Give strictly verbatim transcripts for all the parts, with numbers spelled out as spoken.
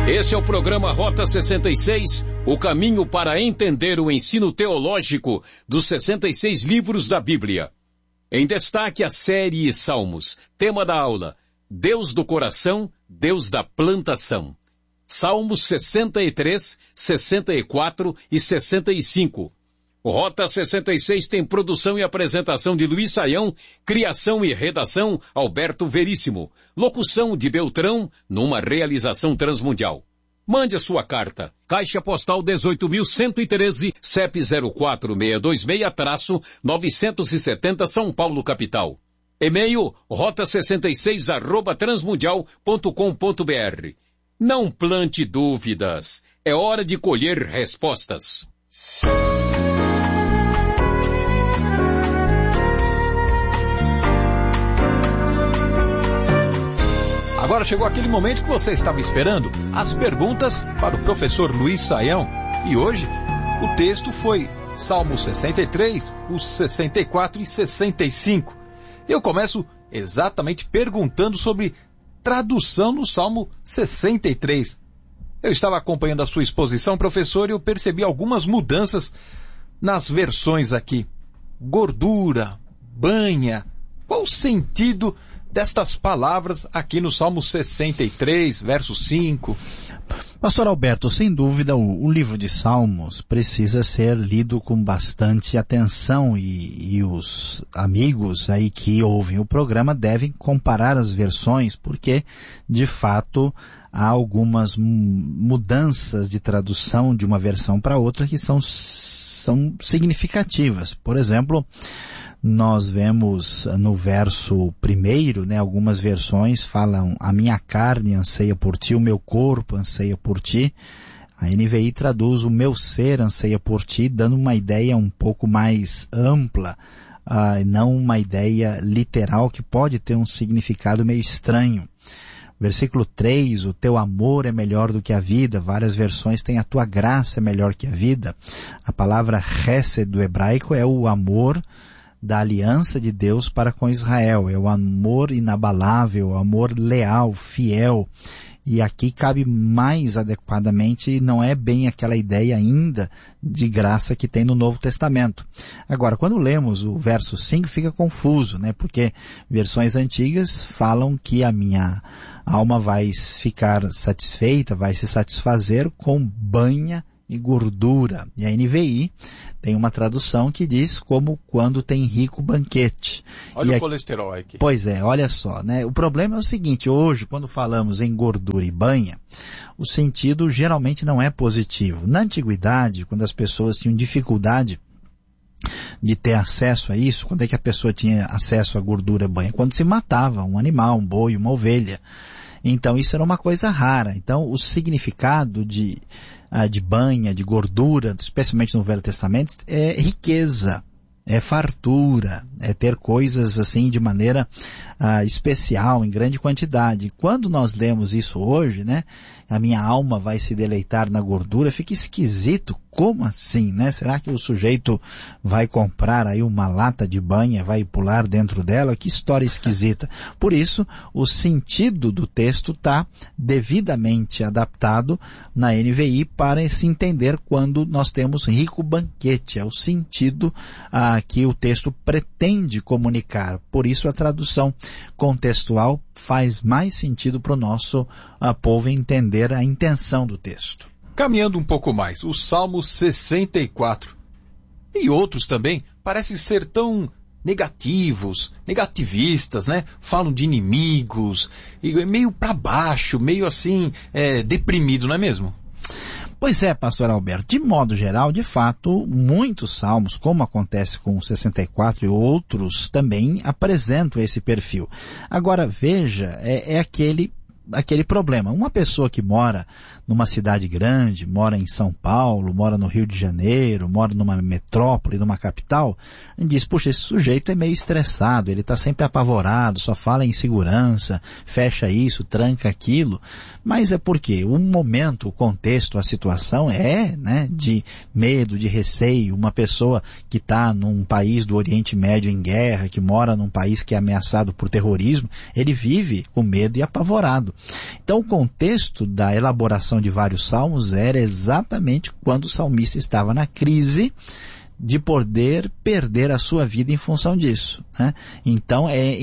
Esse é o programa Rota sessenta e seis, o caminho para entender o ensino teológico dos sessenta e seis livros da Bíblia. Em destaque a série Salmos, tema da aula, Deus do coração, Deus da plantação. Salmos sessenta e três, sessenta e quatro e sessenta e cinco. O Rota sessenta e seis tem produção e apresentação de Luiz Saião, criação e redação Alberto Veríssimo, locução de Beltrão, numa realização transmundial. Mande a sua carta. Caixa Postal dezoito mil cento e treze, C E P zero quatro seis dois seis, novecentos e setenta, São Paulo, capital. E-mail rota sessenta e seis arroba transmundial ponto com ponto br. Não plante dúvidas. É hora de colher respostas. Agora chegou aquele momento que você estava esperando, as perguntas para o professor Luiz Saião. E hoje, o texto foi Salmo sessenta e três, os sessenta e quatro e sessenta e cinco. Eu começo exatamente perguntando sobre tradução no Salmo sessenta e três. Eu estava acompanhando a sua exposição, professor, e eu percebi algumas mudanças nas versões aqui. Gordura, banha, qual o sentido destas palavras aqui no Salmo sessenta e três, verso cinco? Pastor Alberto, sem dúvida o, o livro de Salmos precisa ser lido com bastante atenção e, e os amigos aí que ouvem o programa devem comparar as versões, porque de fato há algumas mudanças de tradução de uma versão para outra que são, são significativas. Por exemplo, nós vemos no verso primeiro, né, algumas versões falam: a minha carne anseia por ti, o meu corpo anseia por ti. A N V I traduz: o meu ser anseia por ti, dando uma ideia um pouco mais ampla, uh, não uma ideia literal que pode ter um significado meio estranho. Versículo três, o teu amor é melhor do que a vida. Várias versões têm a tua graça é melhor que a vida. A palavra chesed do hebraico é o amor da aliança de Deus para com Israel. É o amor inabalável, o amor leal, fiel. E aqui cabe mais adequadamente, não é bem aquela ideia ainda de graça que tem no Novo Testamento. Agora, quando lemos o verso cinco, fica confuso, né? Porque versões antigas falam que a minha alma vai ficar satisfeita, vai se satisfazer com banha e gordura. E a N V I tem uma tradução que diz como quando tem rico banquete. Olha e o aqui, colesterol aqui. Pois é, olha só, né? O problema é o seguinte: hoje, quando falamos em gordura e banha, o sentido geralmente não é positivo. Na antiguidade, quando as pessoas tinham dificuldade de ter acesso a isso, quando é que a pessoa tinha acesso à gordura e banha? Quando se matava um animal, um boi, uma ovelha. Então isso era uma coisa rara. Então o significado de de banha, de gordura, especialmente no Velho Testamento, é riqueza, é fartura, é ter coisas assim de maneira uh, especial, em grande quantidade. Quando nós lemos isso hoje, né, a minha alma vai se deleitar na gordura, fica esquisito. Como assim, né? Será que o sujeito vai comprar aí uma lata de banha, vai pular dentro dela? Que história esquisita. Por isso, o sentido do texto está devidamente adaptado na N V I para se entender quando nós temos rico banquete. É o sentido ah, que o texto pretende comunicar. Por isso, a tradução contextual faz mais sentido para o nosso ah, povo entender a intenção do texto. Caminhando um pouco mais, o Salmo sessenta e quatro e outros também parecem ser tão negativos, negativistas, né? Falam de inimigos, e meio para baixo, meio assim, é, deprimido, não é mesmo? Pois é, pastor Alberto, de modo geral, de fato, muitos salmos, como acontece com o sessenta e quatro e outros, também apresentam esse perfil. Agora, veja, é, é aquele aquele problema. Uma pessoa que mora numa cidade grande, mora em São Paulo, mora no Rio de Janeiro, mora numa metrópole, numa capital, diz: puxa, esse sujeito é meio estressado, ele está sempre apavorado, só fala em segurança, fecha isso, tranca aquilo. Mas é porque o momento, o contexto, a situação é, né, de medo, de receio. Uma pessoa que está num país do Oriente Médio em guerra, que mora num país que é ameaçado por terrorismo, ele vive com medo e apavorado. Então o contexto da elaboração de vários salmos era exatamente quando o salmista estava na crise de poder perder a sua vida em função disso, né? Então é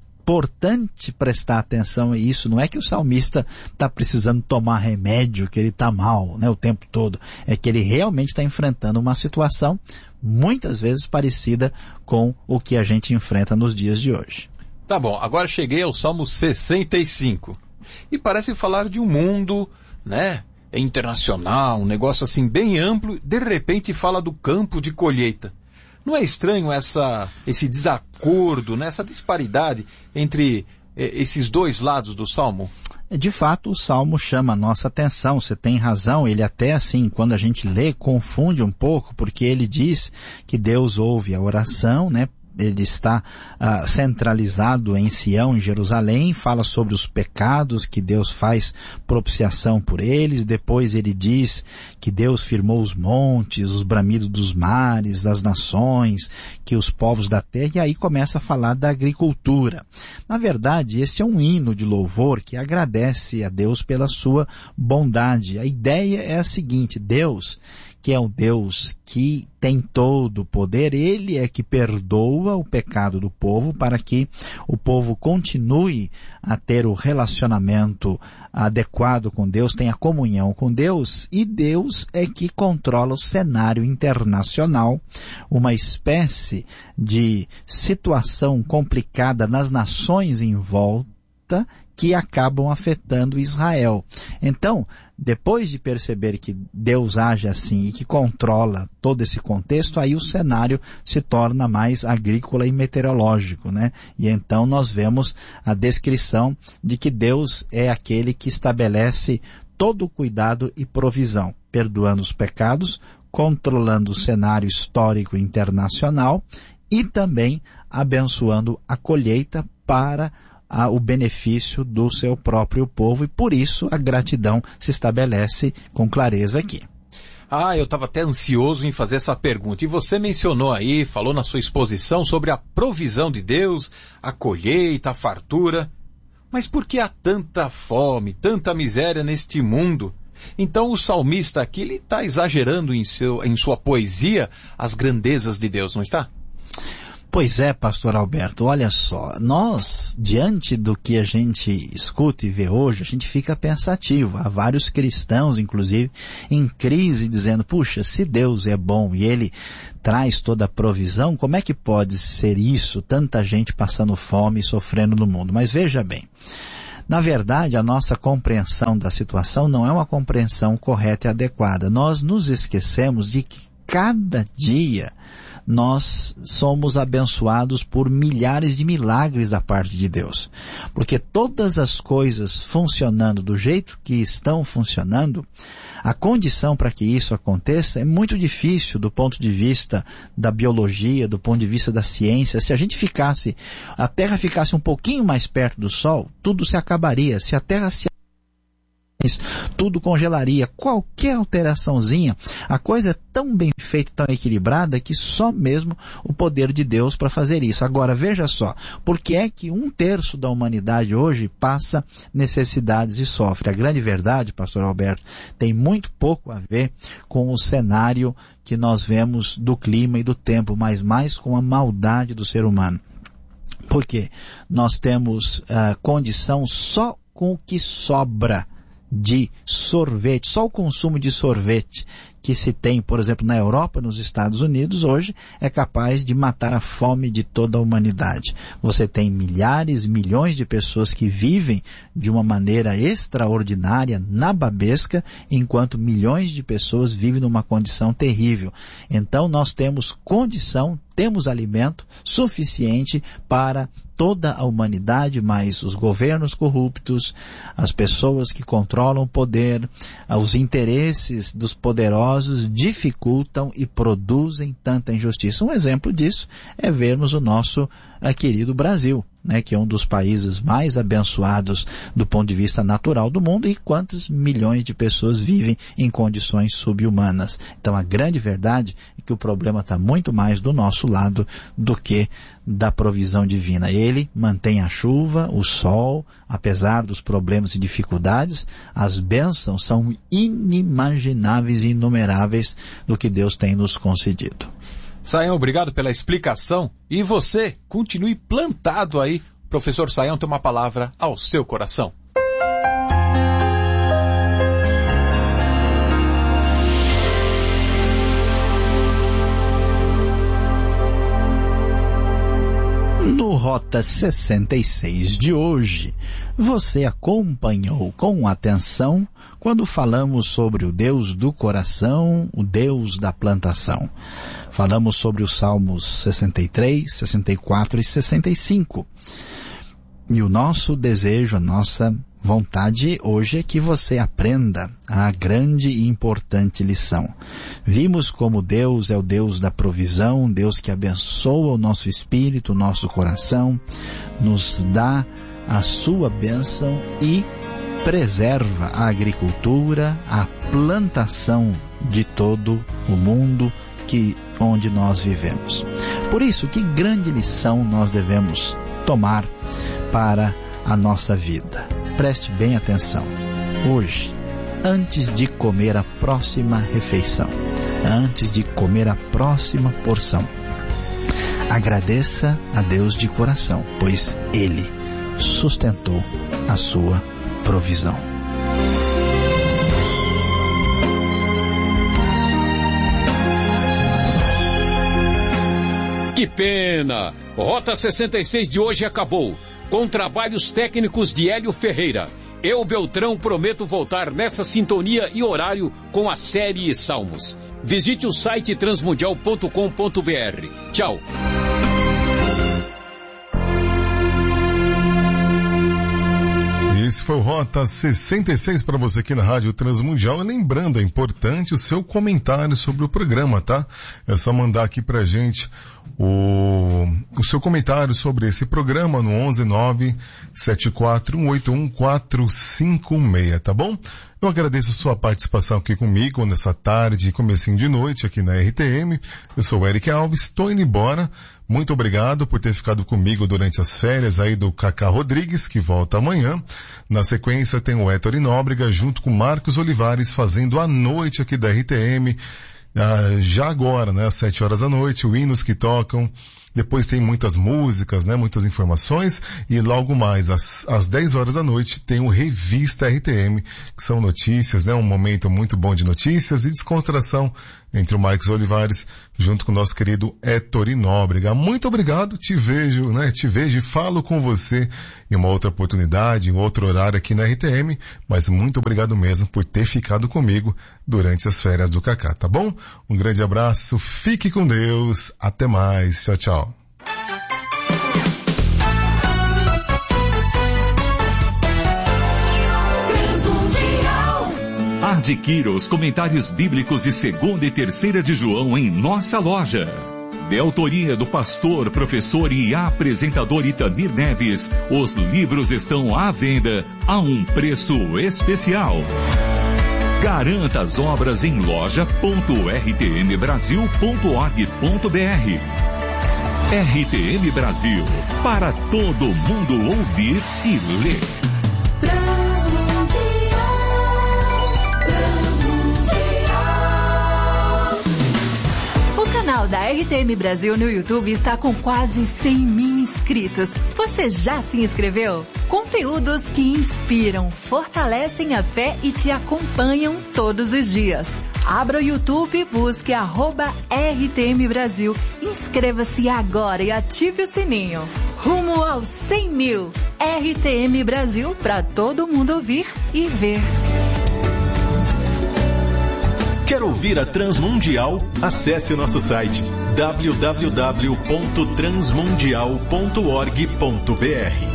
importante prestar atenção a isso. Não é que o salmista está precisando tomar remédio, que ele está mal, né, o tempo todo. É que ele realmente está enfrentando uma situação muitas vezes parecida com o que a gente enfrenta nos dias de hoje. Tá bom, agora cheguei ao Salmo sessenta e cinco. E parece falar de um mundo, né, internacional, um negócio assim bem amplo. De repente fala do campo de colheita. Não é estranho essa, esse desacordo, né, essa disparidade entre eh, esses dois lados do Salmo? De fato, o Salmo chama a nossa atenção, você tem razão, ele até assim, quando a gente lê, confunde um pouco, porque ele diz que Deus ouve a oração, né? Ele está uh, centralizado em Sião, em Jerusalém, fala sobre os pecados, que Deus faz propiciação por eles. Depois ele diz que Deus firmou os montes, os bramidos dos mares, das nações, que os povos da terra, e aí começa a falar da agricultura. Na verdade, esse é um hino de louvor que agradece a Deus pela sua bondade. A ideia é a seguinte: Deus, que é o Deus que tem todo o poder, ele é que perdoa o pecado do povo para que o povo continue a ter o relacionamento adequado com Deus, tenha comunhão com Deus, e Deus é que controla o cenário internacional, uma espécie de situação complicada nas nações em volta, que acabam afetando Israel. Então, depois de perceber que Deus age assim e que controla todo esse contexto, aí o cenário se torna mais agrícola e meteorológico, né? E então nós vemos a descrição de que Deus é aquele que estabelece todo o cuidado e provisão, perdoando os pecados, controlando o cenário histórico internacional e também abençoando a colheita para a, o benefício do seu próprio povo, e por isso a gratidão se estabelece com clareza aqui. Ah, eu estava até ansioso em fazer essa pergunta. E você mencionou aí, falou na sua exposição sobre a provisão de Deus, a colheita, a fartura. Mas por que há tanta fome, tanta miséria neste mundo? Então o salmista aqui, ele está exagerando em, seu, em sua poesia as grandezas de Deus, não está? Pois é, pastor Alberto, olha só, nós, diante do que a gente escuta e vê hoje, a gente fica pensativo. Há vários cristãos, inclusive, em crise, dizendo, puxa, se Deus é bom e Ele traz toda a provisão, como é que pode ser isso, tanta gente passando fome e sofrendo no mundo? Mas veja bem, na verdade, a nossa compreensão da situação não é uma compreensão correta e adequada. Nós nos esquecemos de que cada dia nós somos abençoados por milhares de milagres da parte de Deus. Porque todas as coisas funcionando do jeito que estão funcionando, a condição para que isso aconteça é muito difícil do ponto de vista da biologia, do ponto de vista da ciência. Se a gente ficasse, a Terra ficasse um pouquinho mais perto do Sol, tudo se acabaria. Se a Terra se tudo congelaria. Qualquer alteraçãozinha, a coisa é tão bem feita, tão equilibrada, que só mesmo o poder de Deus para fazer isso. Agora, veja só, por que é que um terço da humanidade hoje passa necessidades e sofre? A grande verdade, pastor Alberto, tem muito pouco a ver com o cenário que nós vemos do clima e do tempo, mas mais com a maldade do ser humano. Por quê? Nós temos uh, condição só com o que sobra de sorvete, só o consumo de sorvete que se tem, por exemplo, na Europa, nos Estados Unidos, hoje é capaz de matar a fome de toda a humanidade. Você tem milhares, milhões de pessoas que vivem de uma maneira extraordinária, nababesca, enquanto milhões de pessoas vivem numa condição terrível. Então nós temos condição, temos alimento suficiente para toda a humanidade, mas os governos corruptos, as pessoas que controlam o poder, os interesses dos poderosos dificultam e produzem tanta injustiça. Um exemplo disso é vermos o nosso uh, querido Brasil, né, que é um dos países mais abençoados do ponto de vista natural do mundo, e quantos milhões de pessoas vivem em condições subhumanas. Então a grande verdade é que o problema está muito mais do nosso lado do que da provisão divina. Ele mantém a chuva, o sol, apesar dos problemas e dificuldades, as bênçãos são inimagináveis e inumeráveis do que Deus tem nos concedido. Sayão, obrigado pela explicação. E você, continue plantado aí. Professor Sayão tem uma palavra ao seu coração. No Rota sessenta e seis de hoje, você acompanhou com atenção quando falamos sobre o Deus do coração, o Deus da plantação. Falamos sobre os Salmos sessenta e três, sessenta e quatro e sessenta e cinco. E o nosso desejo, a nossa vontade hoje é que você aprenda a grande e importante lição. Vimos como Deus é o Deus da provisão, Deus que abençoa o nosso espírito, o nosso coração, nos dá a sua bênção e preserva a agricultura, a plantação de todo o mundo que, onde nós vivemos. Por isso, que grande lição nós devemos tomar para a nossa vida. Preste bem atenção. Hoje, antes de comer a próxima refeição, antes de comer a próxima porção, agradeça a Deus de coração, pois Ele sustentou a sua provisão. Que pena! Rota sessenta e seis de hoje acabou, com trabalhos técnicos de Hélio Ferreira. Eu, Beltrão, prometo voltar nessa sintonia e horário com a série Salmos. Visite o site transmundial ponto com ponto b r. Tchau! Esse foi o Rota sessenta e seis para você aqui na Rádio Transmundial. E lembrando, é importante o seu comentário sobre o programa, tá? É só mandar aqui pra gente o, o seu comentário sobre esse programa no onze nove sete quatro um oito um quatro cinco seis, tá bom? Eu agradeço a sua participação aqui comigo nessa tarde e comecinho de noite aqui na R T M. Eu sou o Eric Alves, estou indo embora. Muito obrigado por ter ficado comigo durante as férias aí do Cacá Rodrigues, que volta amanhã. Na sequência tem o Héctor Nóbrega junto com Marcos Olivares fazendo a noite aqui da R T M. Ah, já agora, né, às sete horas da noite, o Hinos que Tocam. Depois tem muitas músicas, né, muitas informações, e logo mais, às, às dez horas da noite, tem o Revista R T M, que são notícias, né, um momento muito bom de notícias e descontração entre o Marcos Olivares, junto com o nosso querido Héctor Nóbrega. Muito obrigado, te vejo, né, te vejo e falo com você em uma outra oportunidade, em outro horário aqui na R T M, mas muito obrigado mesmo por ter ficado comigo durante as férias do Cacá, tá bom? Um grande abraço, fique com Deus, até mais, tchau, tchau. Adquira os comentários bíblicos de segunda e terceira de João em nossa loja. De autoria do pastor, professor e apresentador Itamir Neves, os livros estão à venda a um preço especial. Garanta as obras em loja ponto r t m brasil ponto org ponto b r. R T M Brasil, para todo mundo ouvir e ler. O canal da R T M Brasil no YouTube está com quase cem mil inscritos. Você já se inscreveu? Conteúdos que inspiram, fortalecem a fé e te acompanham todos os dias. Abra o YouTube e busque arroba R T M Brasil. Inscreva-se agora e ative o sininho. Rumo aos cem mil. R T M Brasil, para todo mundo ouvir e ver. Quer ouvir a Transmundial? Acesse o nosso site w w w ponto transmundial ponto org ponto b r.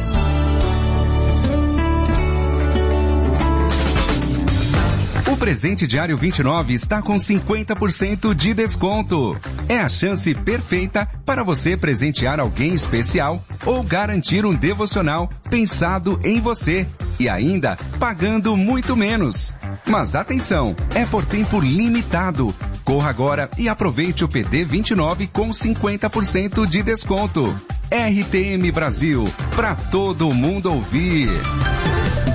O presente diário vinte e nove está com cinquenta por cento de desconto. É a chance perfeita para você presentear alguém especial ou garantir um devocional pensado em você e ainda pagando muito menos. Mas atenção, é por tempo limitado. Corra agora e aproveite o P D vinte e nove com cinquenta por cento de desconto. R T M Brasil, para todo mundo ouvir.